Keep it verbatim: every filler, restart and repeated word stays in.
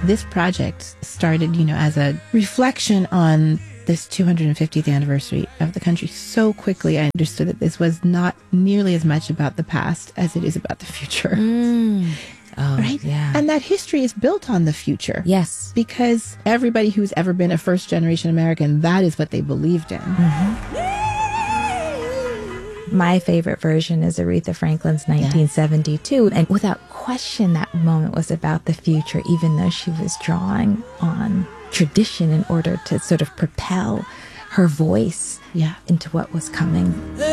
This project started, you know, as a reflection on this two hundred fiftieth anniversary of the country. So quickly I understood that this was not nearly as much about the past as it is about the future. Mm. Oh, right? Yeah. And that history is built on the future. Yes. Because everybody who's ever been a first generation American, that is what they believed in. Mm-hmm. My favorite version is Aretha Franklin's nineteen seventy-two. Yeah. And without question, that moment was about the future, even though she was drawing on tradition in order to sort of propel her voice yeah. into what was coming.